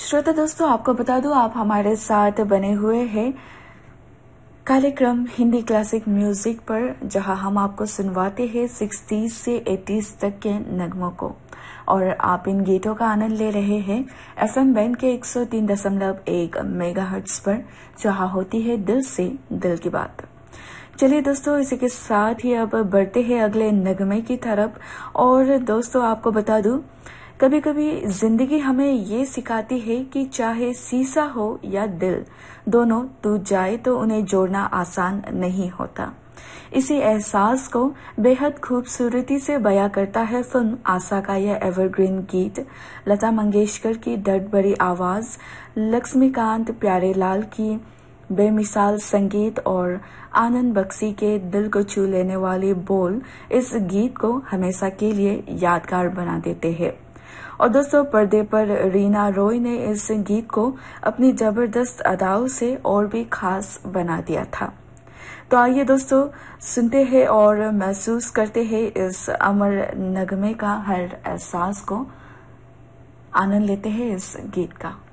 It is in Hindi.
श्रोता दोस्तों, आपको बता दूं आप हमारे साथ बने हुए हैं कार्यक्रम हिंदी क्लासिक म्यूजिक पर, जहां हम आपको सुनवाते हैं 60s से 80s तक के नगमों को और आप इन गीतों का आनंद ले रहे हैं एफएम बैंड के 103.1 मेगाहर्ट्ज पर, जहां होती है दिल से दिल की बात। चलिए दोस्तों, इसी के साथ ही अब बढ़ते हैं अगले नगमे की तरफ। और दोस्तों, आपको बता दूं, कभी कभी जिंदगी हमें ये सिखाती है कि चाहे शीशा हो या दिल, दोनों टूट जाए तो उन्हें जोड़ना आसान नहीं होता। इसी एहसास को बेहद खूबसूरती से बयां करता है फिल्म आशा का यह एवरग्रीन गीत। लता मंगेशकर की दर्द भरी आवाज, लक्ष्मीकांत प्यारेलाल की बेमिसाल संगीत और आनंद बख्शी के दिल को छू लेने वाले बोल इस गीत को हमेशा के लिए यादगार बना देते हैं। और दोस्तों, पर्दे पर रीना रॉय ने इस गीत को अपनी जबरदस्त अदाओं से और भी खास बना दिया था। तो आइए दोस्तों, सुनते हैं और महसूस करते हैं इस अमर नगमे का हर एहसास को, आनंद लेते हैं इस गीत का।